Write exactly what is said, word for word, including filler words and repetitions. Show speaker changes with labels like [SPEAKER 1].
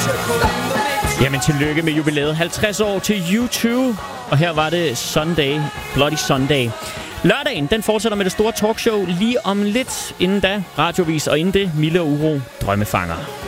[SPEAKER 1] Jamen tillykke med jubilæet. halvtreds år til U to. Og her var det Sunday, Bloody Sunday. Lørdagen, den fortsætter med det store talkshow lige om lidt. Inden da, radiovis, og inden det, Mille og Uro, Drømmefanger.